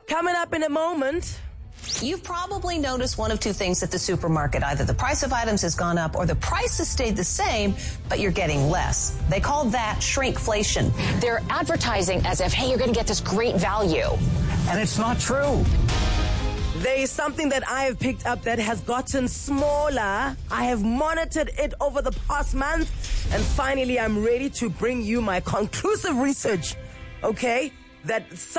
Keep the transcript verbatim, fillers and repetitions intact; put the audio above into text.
Coming up in a moment. You've probably noticed one of two things at the supermarket. Either the price of items has gone up or the price has stayed the same, but you're getting less. They call that shrinkflation. They're advertising as if, hey, you're going to get this great value. And it's not true. There is something that I have picked up that has gotten smaller. I have monitored it over the past month, and finally I'm ready to bring you my conclusive research, okay, that